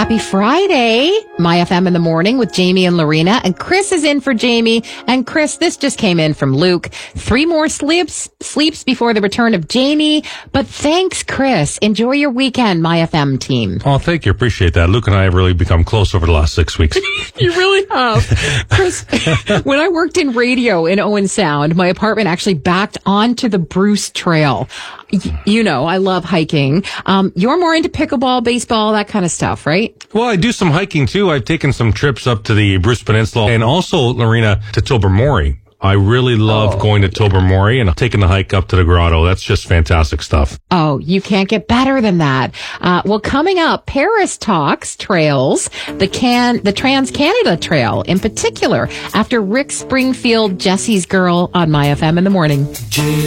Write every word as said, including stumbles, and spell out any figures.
Happy Friday, My F M in the morning with Jamie and Lorena. And Chris is in for Jamie. And Chris, this just came in from Luke. Three more sleeps, sleeps before the return of Jamie. But thanks, Chris. Enjoy your weekend, My F M team. Oh, thank you. Appreciate that. Luke and I have really become close over the last six weeks. You really have. Chris, when I worked in radio in Owen Sound, my apartment actually backed onto the Bruce Trail. Y- you know, I love hiking. Um, you're more into pickleball, baseball, that kind of stuff, right? Well, I do some hiking too. I've taken some trips up to the Bruce Peninsula and also, Lorena, to Tobermory. I really love oh, going to Tobermory and taking the hike up to the grotto. That's just fantastic stuff. Oh, you can't get better than that. Uh, well, coming up, Paris talks trails, the can, the Trans Canada Trail in particular, after Rick Springfield, Jesse's Girl on My F M in the morning.